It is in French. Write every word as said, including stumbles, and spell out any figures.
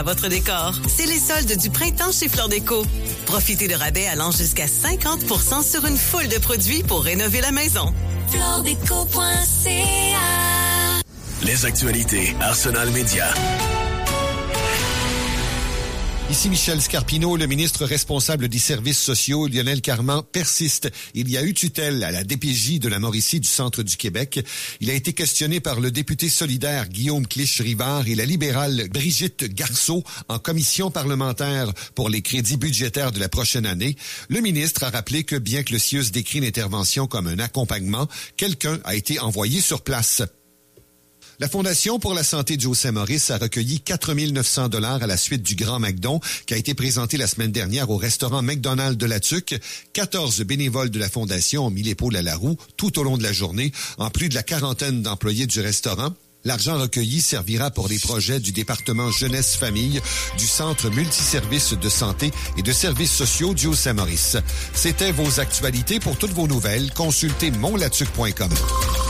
à votre décor. C'est les soldes du printemps chez Fleur Déco. Profitez de rabais allant jusqu'à cinquante pour cent sur une foule de produits pour rénover la maison. fleur déco point c a. Les actualités Arsenal Média. Ici Michel Scarpino, le ministre responsable des services sociaux, Lionel Carman, persiste. Il y a eu tutelle à la D P J de la Mauricie du centre du Québec. Il a été questionné par le député solidaire Guillaume Clich-Rivard et la libérale Brigitte Garceau en commission parlementaire pour les crédits budgétaires de la prochaine année. Le ministre a rappelé que bien que le C I U S décrit l'intervention comme un accompagnement, quelqu'un a été envoyé sur place. La Fondation pour la santé du Haut-Saint-Maurice a recueilli quatre mille neuf cents dollars à la suite du Grand McDon qui a été présenté la semaine dernière au restaurant McDonald's de la Tuque. quatorze bénévoles de la Fondation ont mis l'épaule à la roue tout au long de la journée, en plus de la quarantaine d'employés du restaurant. L'argent recueilli servira pour les projets du département jeunesse-famille, du Centre multiservices de santé et de services sociaux du Haut-Saint-Maurice. C'était vos actualités. Pour toutes vos nouvelles, consultez mon latuc point com.